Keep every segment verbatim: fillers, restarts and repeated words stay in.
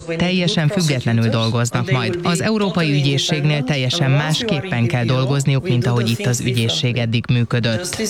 teljesen függetlenül dolgoznak majd. Az Európai Ügyészségnél teljesen másképpen kell dolgozniuk, mint ahogy itt az ügyészség eddig működött.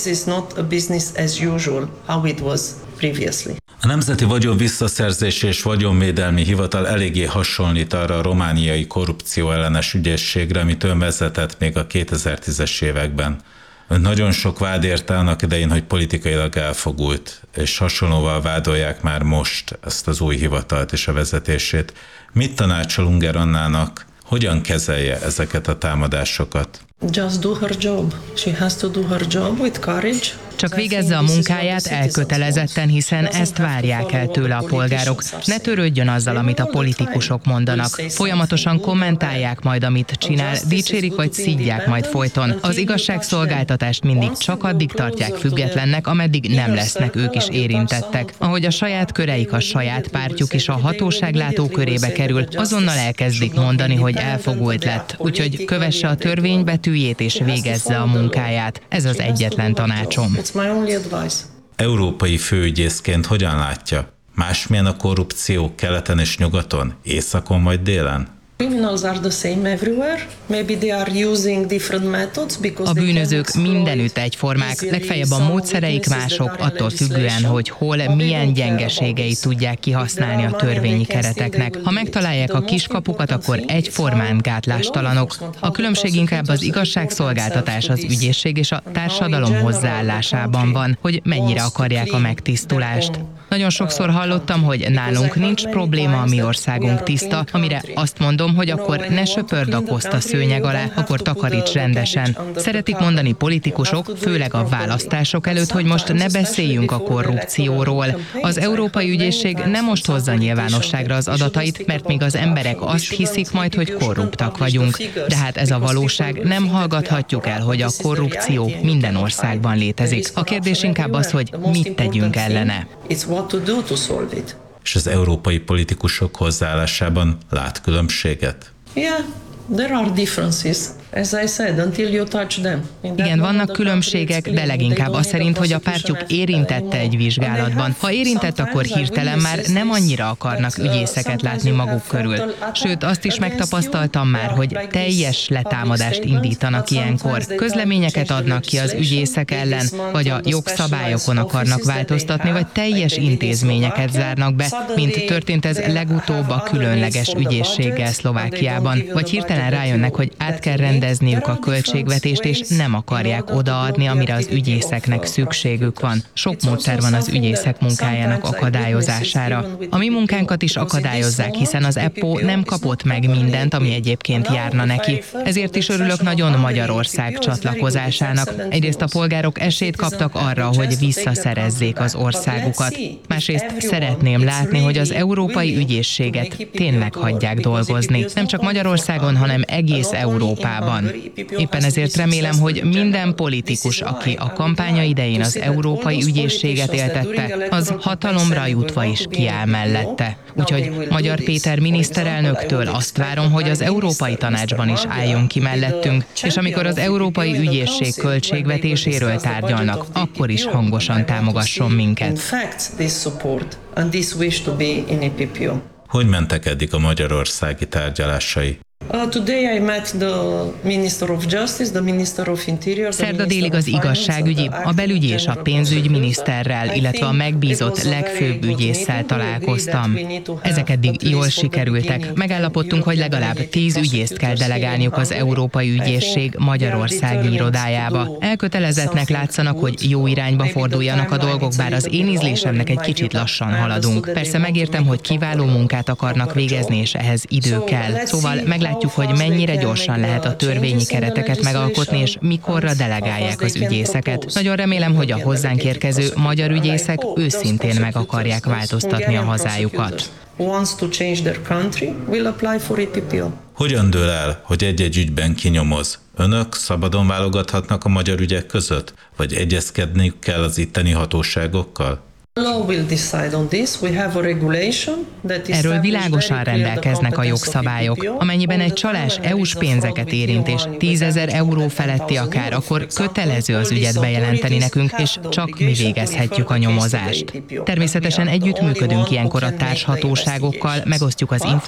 A Nemzeti Vagyon Visszaszerzési és Vagyonvédelmi Hivatal eléggé hasonlít arra a romániai korrupcióellenes ügyészségre, amit ön vezetett még a kétezer-tízes években. Ön nagyon sok vád érte annak idején, hogy politikailag elfogult, és hasonlóval vádolják már most ezt az új hivatalt és a vezetését. Mit tanácsol Unger Annának, hogyan kezelje ezeket a támadásokat? Just do her job. She has to do her job with courage. Csak végezze a munkáját elkötelezetten, hiszen ezt várják el tőle a polgárok. Ne törődjön azzal, amit a politikusok mondanak. Folyamatosan kommentálják majd, amit csinál, dicsérik vagy szidják majd folyton. Az igazságszolgáltatást mindig csak addig tartják függetlennek, ameddig nem lesznek ők is érintettek. Ahogy a saját köreik, a saját pártjuk is a hatóság látókörébe kerül, azonnal elkezdik mondani, hogy elfogult lett. Úgyhogy kövesse a törvény betűjét és végezze a munkáját. Ez az egyetlen tanácsom. Európai főügyészként hogyan látja? Másmilyen a korrupció keleten és nyugaton, északon vagy délen? A bűnözők mindenütt egyformák, legfeljebb a módszereik mások, attól függően, hogy hol milyen gyengeségeit tudják kihasználni a törvényi kereteknek. Ha megtalálják a kiskapukat, akkor egyformán gátlástalanok. A különbség inkább az igazságszolgáltatás, az ügyészség és a társadalom hozzáállásában van, hogy mennyire akarják a megtisztulást. Nagyon sokszor hallottam, hogy nálunk nincs probléma, a mi országunk tiszta, amire azt mondom, hogy akkor ne söpörd a koszt a szőnyeg alá, akkor takaríts rendesen. Szeretik mondani politikusok, főleg a választások előtt, hogy most ne beszéljünk a korrupcióról. Az Európai Ügyészség nem most hozza nyilvánosságra az adatait, mert még az emberek azt hiszik majd, hogy korruptak vagyunk. De hát ez a valóság, nem hallgathatjuk el, hogy a korrupció minden országban létezik. A kérdés inkább az, hogy mit tegyünk ellene. És az európai politikusok hozzáállásában lát különbséget? Yeah, there are differences. As I said, until you touch them. Igen, vannak különbségek, de leginkább az szerint, hogy a pártjuk érintette egy vizsgálatban. Ha érintett, akkor hirtelen már nem annyira akarnak ügyészeket látni maguk körül. Sőt, azt is megtapasztaltam már, hogy teljes letámadást indítanak ilyenkor. Közleményeket adnak ki az ügyészek ellen, vagy a jogszabályokon akarnak változtatni, vagy teljes intézményeket zárnak be, mint történt ez legutóbb a különleges ügyészséggel Szlovákiában. Vagy hirtelen rájönnek, hogy át kell rendezniük a költségvetést, és nem akarják odaadni, amire az ügyészeknek szükségük van. Sok módszer van az ügyészek munkájának akadályozására. A mi munkánkat is akadályozzák, hiszen az E P O nem kapott meg mindent, ami egyébként járna neki. Ezért is örülök nagyon Magyarország csatlakozásának. Egyrészt a polgárok esélyt kaptak arra, hogy visszaszerezzék az országukat. Másrészt szeretném látni, hogy az Európai Ügyészséget tényleg hagyják dolgozni. Nem csak Magyarországon, hanem egész Európában. Éppen ezért remélem, hogy minden politikus, aki a kampánya idején az Európai Ügyészséget éltette, az hatalomra jutva is kiáll mellette. Úgyhogy Magyar Péter miniszterelnöktől azt várom, hogy az Európai Tanácsban is álljon ki mellettünk, és amikor az Európai Ügyészség költségvetéséről tárgyalnak, akkor is hangosan támogasson minket. Hogy mentek eddig a magyarországi tárgyalásai? Szerda délig az igazságügyi, a belügyi és a pénzügy miniszterrel, illetve a megbízott legfőbb ügyésszel találkoztam. Ezek eddig jól sikerültek. Megállapodtunk, hogy legalább tíz ügyészt kell delegálniuk az Európai Ügyészség magyarországi irodájába. Elkötelezettnek látszanak, hogy jó irányba forduljanak a dolgok, bár az én ízlésemnek egy kicsit lassan haladunk. Persze megértem, hogy kiváló munkát akarnak végezni, és ehhez idő kell. Szóval meglátjuk, hogy mennyire gyorsan lehet a törvényi kereteket megalkotni, és mikorra delegálják az ügyészeket. Nagyon remélem, hogy a hozzánk érkező magyar ügyészek őszintén meg akarják változtatni a hazájukat. Hogyan dől el, hogy egy-egy ügyben kinyomoz? Önök szabadon válogathatnak a magyar ügyek között? Vagy egyezkedniük kell az itteni hatóságokkal? Erről világosan rendelkeznek a jogszabályok. Amennyiben egy csalás é u-s pénzeket érint, és tízezer euró feletti akár, akkor kötelező az ügyet bejelenteni nekünk, és csak mi végezhetjük a nyomozást. Természetesen együttműködünk ilyenkor a társhatóságokkal, megosztjuk az információkat,